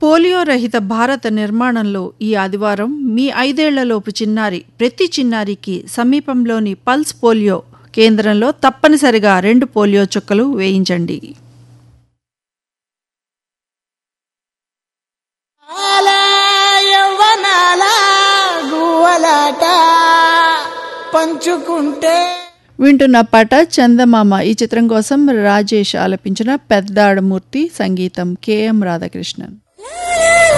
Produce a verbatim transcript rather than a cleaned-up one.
Polio రహిత భారత నిర్మాణంలో ఈ ఆదివారం మీ ఐదేళ్లలోపు చిన్నారి ప్రతి చిన్నారికి సమీపంలోని పల్స్ పోలియో కేంద్రంలో తప్పనిసరిగా రెండు పోలియో చుక్కలు వేయించండి. పంచుకుంటే వింటున్న పాట చందమామ. ఈ చిత్రం కోసం రాజేష్ ఆలపించిన పెద్దాడమూర్తి సంగీతం కెఎం రాధాకృష్ణన్.